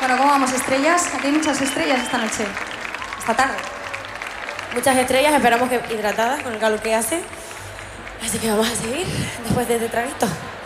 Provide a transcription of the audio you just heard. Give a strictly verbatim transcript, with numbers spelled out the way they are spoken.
Bueno, ¿cómo vamos, estrellas? Aquí hay muchas estrellas esta noche, esta tarde. Muchas estrellas, esperamos que hidratadas con el calor que hace. Así que vamos a seguir después de este traguito.